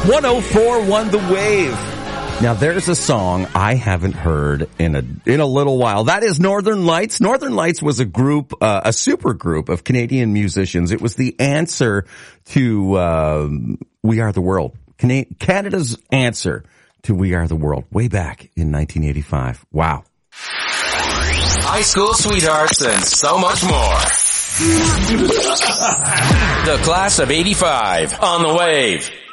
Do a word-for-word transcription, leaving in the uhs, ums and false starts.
one oh four point one The Wave. Now there's a song I haven't heard in a in a little while. That is Northern Lights. Northern Lights was a group, uh, a super group of Canadian musicians. It was the answer to uh, We Are the World. Can- Canada's answer to We Are the World way back in nineteen eighty-five. Wow. High school sweethearts and so much more. The class of eighty-five on The Wave.